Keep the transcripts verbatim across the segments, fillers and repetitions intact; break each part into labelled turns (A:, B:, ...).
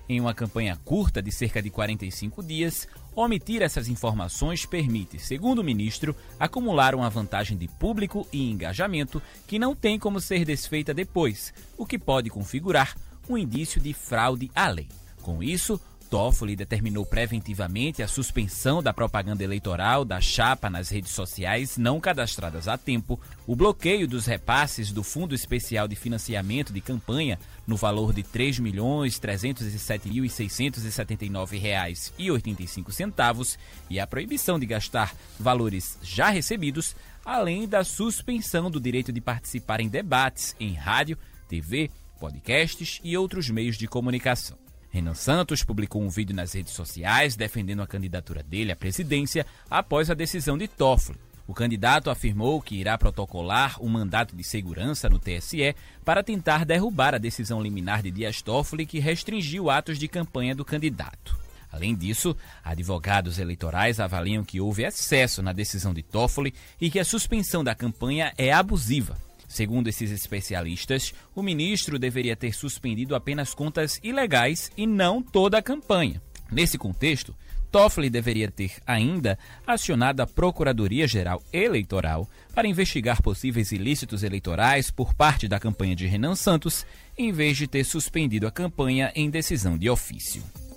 A: Em uma campanha curta de cerca de quarenta e cinco dias, omitir essas informações permite, segundo o ministro, acumular uma vantagem de público e engajamento que não tem como ser desfeita depois, o que pode configurar um indício de fraude à lei. Com isso, Toffoli determinou preventivamente a suspensão da propaganda eleitoral da chapa nas redes sociais não cadastradas a tempo, o bloqueio dos repasses do Fundo Especial de Financiamento de Campanha no valor de três milhões trezentos e sete mil seiscentos e setenta e nove reais e oitenta e cinco centavos e a proibição de gastar valores já recebidos, além da suspensão do direito de participar em debates em rádio, T V, podcasts e outros meios de comunicação. Renan Santos publicou um vídeo nas redes sociais defendendo a candidatura dele à presidência após a decisão de Toffoli. O candidato afirmou que irá protocolar um mandato de segurança no T S E para tentar derrubar a decisão liminar de Dias Toffoli que restringiu atos de campanha do candidato. Além disso, advogados eleitorais avaliam que houve excesso na decisão de Toffoli e que a suspensão da campanha é abusiva. Segundo esses especialistas, o ministro deveria ter suspendido apenas contas ilegais e não toda a campanha. Nesse contexto, Toffoli deveria ter ainda acionado a Procuradoria-Geral Eleitoral para investigar possíveis ilícitos eleitorais por parte da campanha de Renan Santos, em vez de ter suspendido a campanha em decisão de ofício.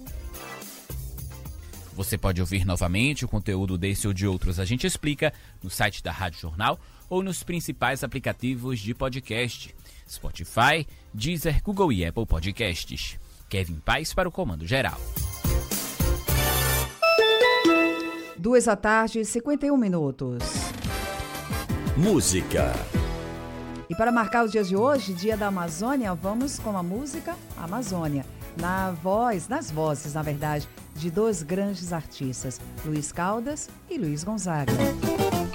A: Você pode ouvir novamente o conteúdo desse ou de outros A Gente Explica no site da Rádio Jornal ou nos principais aplicativos de podcast, Spotify, Deezer, Google e Apple Podcasts. Kevin Paes para o Comando Geral.
B: Duas da tarde, cinquenta e um minutos.
C: Música.
B: E para marcar os dias de hoje, Dia da Amazônia, vamos com a música Amazônia. Na voz, nas vozes, na verdade, de dois grandes artistas, Luiz Caldas e Luiz Gonzaga.